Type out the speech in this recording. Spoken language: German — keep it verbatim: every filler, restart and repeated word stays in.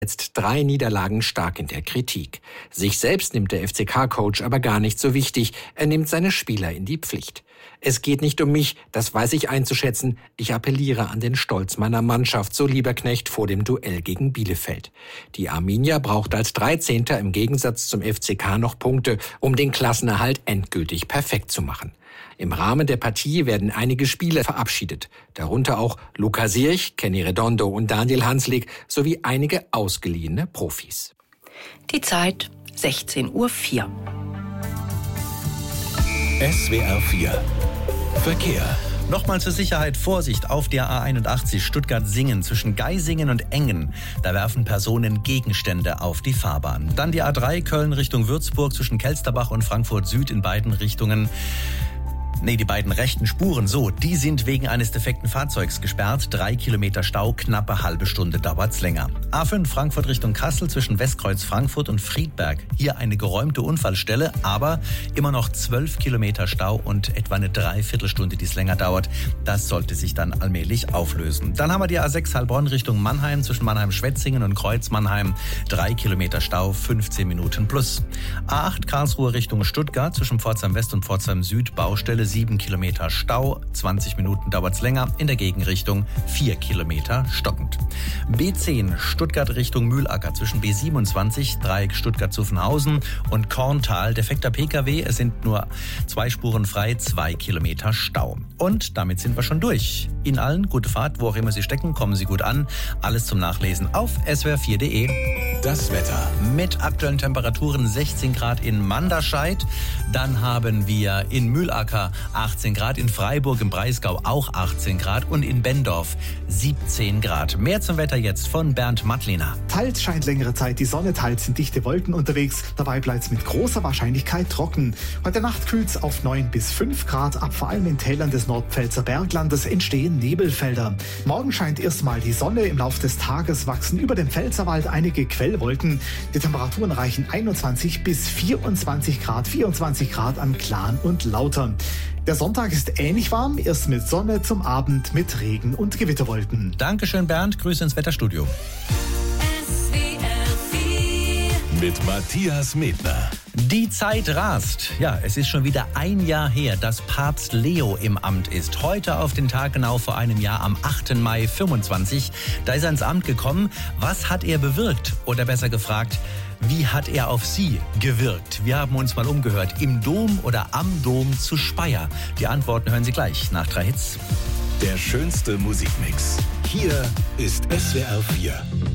Jetzt drei Niederlagen stark in der Kritik. Sich selbst nimmt der F C K-Coach aber gar nicht so wichtig. Er nimmt seine Spieler in die Pflicht. Es geht nicht um mich, das weiß ich einzuschätzen. Ich appelliere an den Stolz meiner Mannschaft, so Lieberknecht vor dem Duell gegen Bielefeld. Die Arminia braucht als dreizehnter im Gegensatz zum F C K noch Punkte, um den Klassenerhalt endgültig perfekt zu machen. Im Rahmen der Partie werden einige Spieler verabschiedet, darunter auch Luca Sierch, Kenny Redondo und Daniel Hanslik sowie einige ausgeliehene Profis. Die Zeit sechzehn Uhr vier. S W R vier Verkehr. Nochmal zur Sicherheit Vorsicht auf der A einundachtzig Stuttgart-Singen zwischen Geisingen und Engen. Da werfen Personen Gegenstände auf die Fahrbahn. Dann die A drei Köln Richtung Würzburg zwischen Kelsterbach und Frankfurt Süd in beiden Richtungen. Nee, die beiden rechten Spuren, so, die sind wegen eines defekten Fahrzeugs gesperrt. Drei Kilometer Stau, knappe halbe Stunde dauert's länger. A fünf Frankfurt Richtung Kassel zwischen Westkreuz Frankfurt und Friedberg. Hier eine geräumte Unfallstelle, aber immer noch zwölf Kilometer Stau und etwa eine Dreiviertelstunde, die es länger dauert. Das sollte sich dann allmählich auflösen. Dann haben wir die A sechs Heilbronn Richtung Mannheim zwischen Mannheim-Schwetzingen und Kreuz-Mannheim. Drei Kilometer Stau, fünfzehn Minuten plus. A acht Karlsruhe Richtung Stuttgart zwischen Pforzheim West und Pforzheim Süd, Baustelle, sieben Kilometer Stau, zwanzig Minuten dauert's länger, in der Gegenrichtung vier Kilometer stockend. B zehn Stuttgart Richtung Mühlacker zwischen B siebenundzwanzig, Dreieck Stuttgart-Zuffenhausen und Korntal, defekter P K W, es sind nur zwei Spuren frei, zwei Kilometer Stau. Und damit sind wir schon durch. Ihnen allen gute Fahrt, wo auch immer Sie stecken, kommen Sie gut an. Alles zum Nachlesen auf S W R vier Punkt de. Das Wetter. Mit aktuellen Temperaturen sechzehn Grad in Manderscheid. Dann haben wir in Mühlacker achtzehn Grad, in Freiburg im Breisgau auch achtzehn Grad und in Bendorf siebzehn Grad. Mehr zum Wetter jetzt von Bernd Mattliner. Teils scheint längere Zeit die Sonne, teils sind dichte Wolken unterwegs. Dabei bleibt es mit großer Wahrscheinlichkeit trocken. Heute Nacht kühlt es auf neun bis fünf Grad ab. Vor allem in Tälern des Nordpfälzer Berglandes entstehen Nebelfelder. Morgen scheint erstmal die Sonne. Im Laufe des Tages wachsen über dem Pfälzerwald einige Quellwolken. Die Temperaturen reichen einundzwanzig bis vierundzwanzig Grad, vierundzwanzig Grad an Klahn und Lauter. Der Sonntag ist ähnlich warm, erst mit Sonne, zum Abend mit Regen und Gewitterwolken. Dankeschön, Bernd. Grüße ins Wetterstudio. S W R vier mit Matthias Medner. Die Zeit rast. Ja, es ist schon wieder ein Jahr her, dass Papst Leo im Amt ist. Heute auf den Tag genau vor einem Jahr, am achten Mai fünfundzwanzig. Da ist er ins Amt gekommen. Was hat er bewirkt? Oder besser gefragt, wie hat er auf Sie gewirkt? Wir haben uns mal umgehört. Im Dom oder am Dom zu Speyer? Die Antworten hören Sie gleich nach drei Hits. Der schönste Musikmix. Hier ist S W R vier.